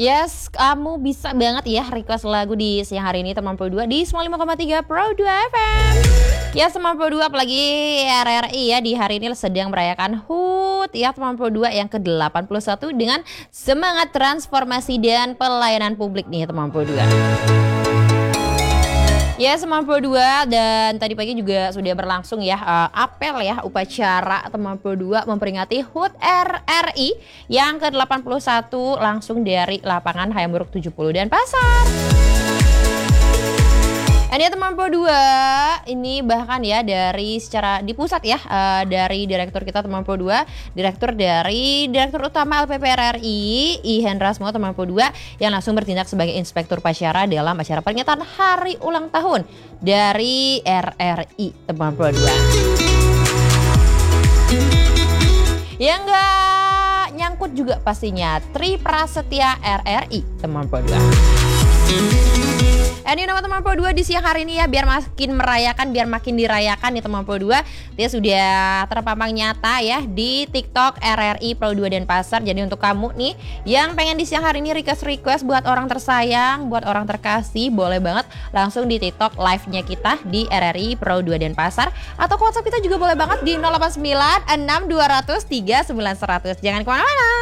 Yes, kamu bisa banget ya request lagu di siang hari ini teman Pro 2 di 95,3 Pro 2 FM. Ya teman Pro 2, apalagi RRI ya di hari ini sedang merayakan HUT ya teman Pro 2 yang ke-81 dengan semangat transformasi dan pelayanan publik nih teman Pro 2. Ya teman Pro 2, dan tadi pagi juga sudah berlangsung ya apel ya upacara teman Pro 2 memperingati HUT RRI yang ke-81 langsung dari lapangan Hayam Buruk 70 dan Pasar. Ini teman Pro 2, ini bahkan ya dari secara di pusat ya dari direktur kita teman Pro 2, direktur utama LPP RRI I Hendra Smo teman Pro 2 yang langsung bertindak sebagai inspektur upacara dalam acara peringatan hari ulang tahun dari RRI teman Pro 2. Yang enggak nyangkut juga pastinya Tri Prasetya RRI teman Pro 2. Ini nama teman Pro 2 di siang hari ini ya, biar makin merayakan, biar makin dirayakan nih teman Pro 2. Dia sudah terpampang nyata ya di TikTok RRI Pro 2 Denpasar. Jadi untuk kamu nih yang pengen di siang hari ini request buat orang tersayang, buat orang terkasih, boleh banget langsung di TikTok live-nya kita di RRI Pro 2 Denpasar, atau ke WhatsApp kita juga boleh banget di 089 6200 3900. Jangan kemana-mana.